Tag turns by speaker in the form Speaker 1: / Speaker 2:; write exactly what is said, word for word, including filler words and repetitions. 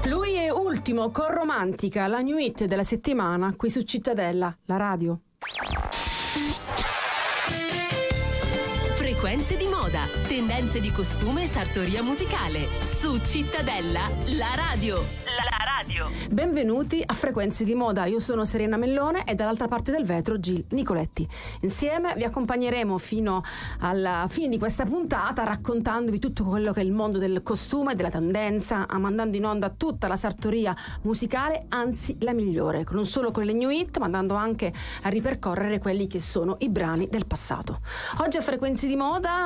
Speaker 1: Lui è Ultimo con Romantica, la new hit della settimana qui su Cittadella, la radio.
Speaker 2: Frequenze di moda, tendenze di costume e sartoria musicale. Su Cittadella, la radio. La radio.
Speaker 1: Benvenuti a Frequenze di moda, io sono Serena Mellone e dall'altra parte del vetro Gil Nicoletti. Insieme vi accompagneremo fino alla fine di questa puntata raccontandovi tutto quello che è il mondo del costume, della tendenza, mandando in onda tutta la sartoria musicale, anzi la migliore, non solo con le new hit ma andando anche a ripercorrere quelli che sono i brani del passato. Oggi a Frequenze di moda